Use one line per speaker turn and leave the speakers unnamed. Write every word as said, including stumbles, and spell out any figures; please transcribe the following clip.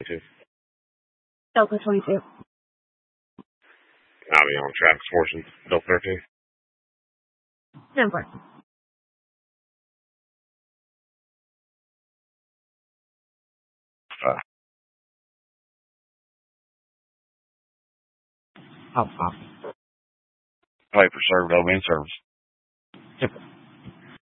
twenty-two.
Delta twenty-two.
Copy on traffic portion. Delta thirteen.
Number.
Uh,
Pop, pop.
Wait for service. I'll be in service.
Super.